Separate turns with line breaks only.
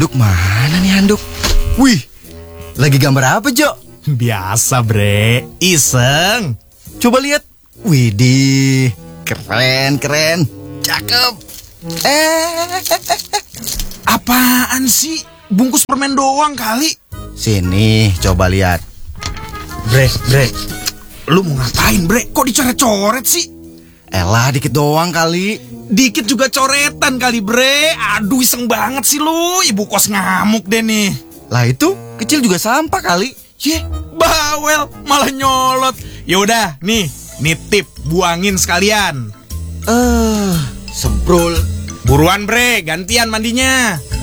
Handuk mana nih handuk? Wih, lagi gambar apa, Jo?
Biasa, Bre. Iseng.
Coba lihat. Widih, keren. Cakep.
Apaan sih? Bungkus permen doang kali.
Sini, coba lihat.
Bre. Lu mau ngapain, Bre? Kok dicoret-coret sih?
Elah, dikit doang kali.
Dikit juga coretan kali, Bre. Aduh, iseng banget sih lu. Ibu kos ngamuk deh nih.
Lah itu, kecil juga sampah kali.
Yeh, bawel, malah nyolot. Yaudah, nih tip, buangin sekalian.
Semprul.
Buruan, Bre, gantian mandinya.